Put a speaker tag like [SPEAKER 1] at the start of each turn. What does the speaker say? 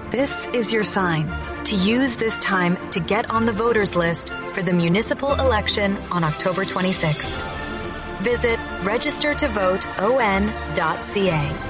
[SPEAKER 1] This is your sign to use this time to get on the voters list for the municipal election on October 26th. Visit registertovoteon.ca.